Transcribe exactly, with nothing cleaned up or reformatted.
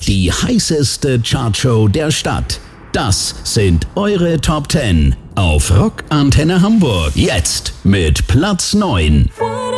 Die heißeste Chartshow der Stadt. Das sind eure Top zehn auf Rock Antenne Hamburg. Jetzt mit Platz neun.